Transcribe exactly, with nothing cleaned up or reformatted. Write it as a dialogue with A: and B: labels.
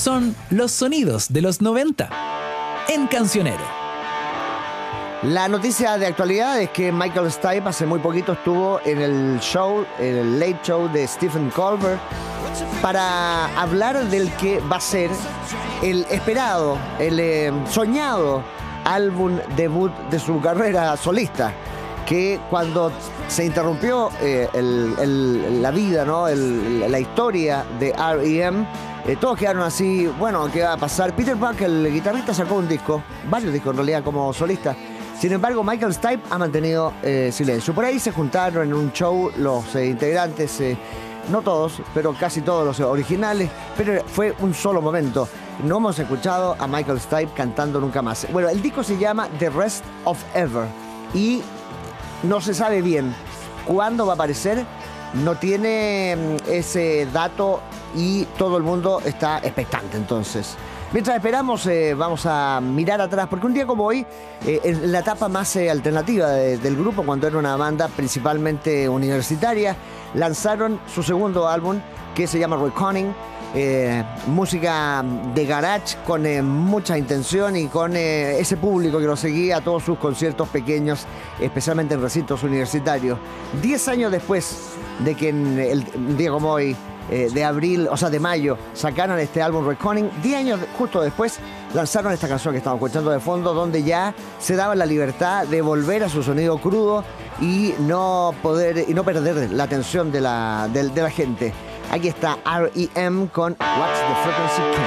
A: son los sonidos de los noventa en Cancionero.
B: La noticia de actualidad es que Michael Stipe hace muy poquito estuvo en el show, en el Late Show de Stephen Colbert, para hablar del que va a ser el esperado, el eh, soñado álbum debut de su carrera solista, que cuando se interrumpió eh, el, el, la vida, ¿no? el, la historia de R E M, eh, todos quedaron así, bueno, ¿qué va a pasar? Peter Buck, el guitarrista, sacó un disco, varios discos en realidad como solista. Sin embargo, Michael Stipe ha mantenido eh, silencio. Por ahí se juntaron en un show los eh, integrantes, eh, no todos, pero casi todos los originales, pero fue un solo momento. No hemos escuchado a Michael Stipe cantando nunca más. Bueno, el disco se llama The Rest of Ever y no se sabe bien cuándo va a aparecer, no tiene ese dato y todo el mundo está expectante entonces. Mientras esperamos, eh, vamos a mirar atrás, porque un día como hoy, eh, en la etapa más eh, alternativa de, del grupo, cuando era una banda principalmente universitaria, lanzaron su segundo álbum, que se llama Reckoning, eh, música de garage con eh, mucha intención y con eh, ese público que lo seguía a todos sus conciertos pequeños, especialmente en recintos universitarios. Diez años después de que en el un día como hoy, Eh, de abril, o sea, de mayo, sacaron este álbum Reckoning. Diez años justo después lanzaron esta canción que estamos escuchando de fondo, donde ya se daban la libertad de volver a su sonido crudo y no poder y no perder la atención de la, de, de la gente. Aquí está R E M con What's the Frequency Count.